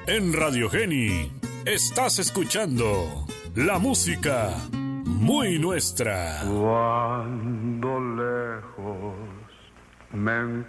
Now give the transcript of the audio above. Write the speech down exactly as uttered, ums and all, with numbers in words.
En Radio Geni estás escuchando la música muy nuestra. Cuando lejos me